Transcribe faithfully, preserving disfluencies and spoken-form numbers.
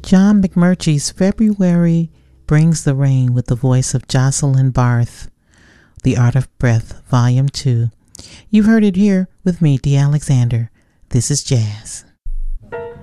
John McMurtry's February Brings the Rain with the voice of Jocelyn Barth. The Art of Breath, Volume two. You've heard it here with me, Dee Alexander. This is Jazz.